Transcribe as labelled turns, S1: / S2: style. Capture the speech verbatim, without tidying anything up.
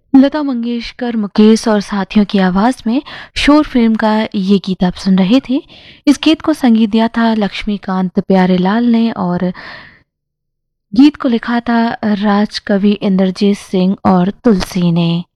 S1: लता मंगेशकर, मुकेश और साथियों की आवाज में शोर फिल्म का ये गीत आप सुन रहे थे। इस गीत को संगीत दिया था लक्ष्मीकांत प्यारेलाल ने और गीत को लिखा था राज कवि इंद्रजीत सिंह और तुलसी ने।